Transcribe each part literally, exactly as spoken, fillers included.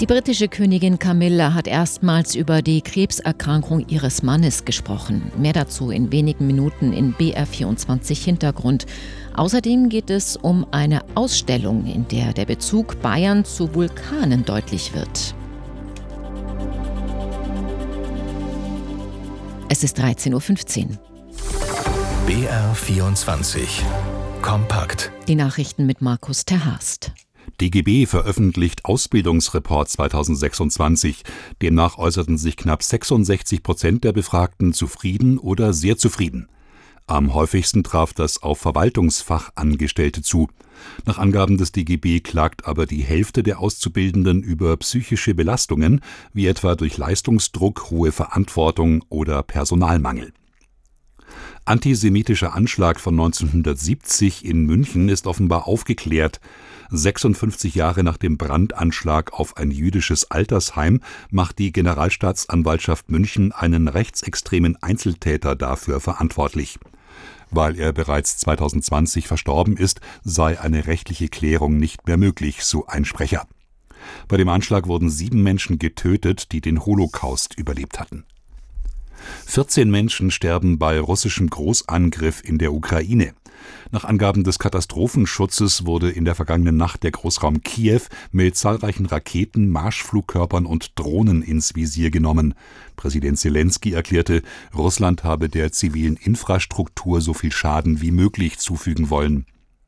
Die britische Königin Camilla hat erstmals über die Krebserkrankung ihres Mannes gesprochen. Mehr dazu in wenigen Minuten in B R vierundzwanzig Hintergrund. Außerdem geht es um eine Ausstellung, in der der Bezug Bayern zu Vulkanen deutlich wird. Es ist dreizehn Uhr fünfzehn. B R vierundzwanzig. Kompakt. Die Nachrichten mit Markus Terhast. D G B veröffentlicht Ausbildungsreport zweitausendsechsundzwanzig. Demnach äußerten sich knapp sechsundsechzig Prozent der Befragten zufrieden oder sehr zufrieden. Am häufigsten traf das auf Verwaltungsfachangestellte zu. Nach Angaben des D G B klagt aber die Hälfte der Auszubildenden über psychische Belastungen, wie etwa durch Leistungsdruck, hohe Verantwortung oder Personalmangel. Antisemitischer Anschlag von neunzehnhundertsiebzig in München ist offenbar aufgeklärt. sechsundfünfzig Jahre nach dem Brandanschlag auf ein jüdisches Altersheim macht die Generalstaatsanwaltschaft München einen rechtsextremen Einzeltäter dafür verantwortlich. Weil er bereits zweitausendzwanzig verstorben ist, sei eine rechtliche Klärung nicht mehr möglich, so ein Sprecher. Bei dem Anschlag wurden sieben Menschen getötet, die den Holocaust überlebt hatten. vierzehn Menschen sterben bei russischem Großangriff in der Ukraine. Nach Angaben des Katastrophenschutzes wurde in der vergangenen Nacht der Großraum Kiew mit zahlreichen Raketen, Marschflugkörpern und Drohnen ins Visier genommen. Präsident Selenskyj erklärte, Russland habe der zivilen Infrastruktur so viel Schaden wie möglich zufügen wollen.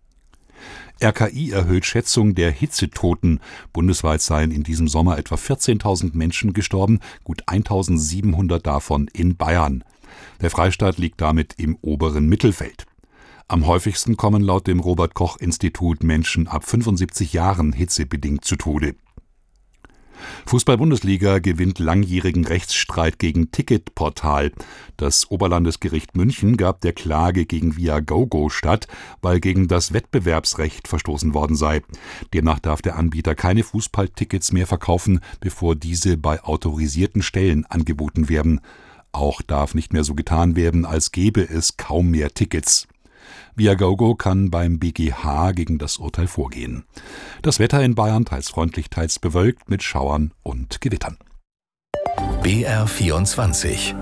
R K I erhöht Schätzung der Hitzetoten. Bundesweit seien in diesem Sommer etwa vierzehntausend Menschen gestorben, gut eintausendsiebenhundert davon in Bayern. Der Freistaat liegt damit im oberen Mittelfeld. Am häufigsten kommen laut dem Robert-Koch-Institut Menschen ab fünfundsiebzig Jahren hitzebedingt zu Tode. Fußball-Bundesliga gewinnt langjährigen Rechtsstreit gegen Ticketportal. Das Oberlandesgericht München gab der Klage gegen Viagogo statt, weil gegen das Wettbewerbsrecht verstoßen worden sei. Demnach darf der Anbieter keine Fußballtickets mehr verkaufen, bevor diese bei autorisierten Stellen angeboten werden. Auch darf nicht mehr so getan werden, als gäbe es kaum mehr Tickets. Viagogo kann beim B G H gegen das Urteil vorgehen. Das Wetter in Bayern teils freundlich, teils bewölkt mit Schauern und Gewittern. B R vierundzwanzig.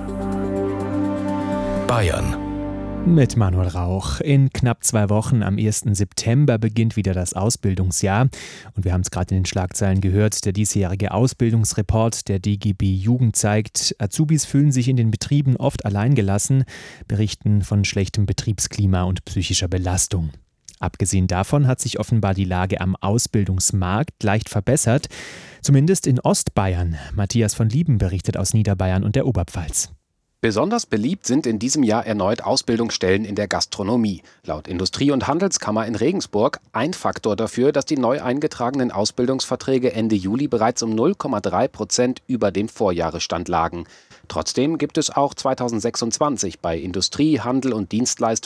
Bayern. Mit Manuel Rauch. In knapp zwei Wochen am ersten September beginnt wieder das Ausbildungsjahr. Und wir haben es gerade in den Schlagzeilen gehört, der diesjährige Ausbildungsreport der D G B Jugend zeigt, Azubis fühlen sich in den Betrieben oft alleingelassen, berichten von schlechtem Betriebsklima und psychischer Belastung. Abgesehen davon hat sich offenbar die Lage am Ausbildungsmarkt leicht verbessert, zumindest in Ostbayern. Matthias von Lieben berichtet aus Niederbayern und der Oberpfalz. Besonders beliebt sind in diesem Jahr erneut Ausbildungsstellen in der Gastronomie. Laut Industrie- und Handelskammer in Regensburg ein Faktor dafür, dass die neu eingetragenen Ausbildungsverträge Ende Juli bereits um null Komma drei Prozent über dem Vorjahresstand lagen. Trotzdem gibt es auch zweitausendsechsundzwanzig bei Industrie, Handel und Dienstleistungen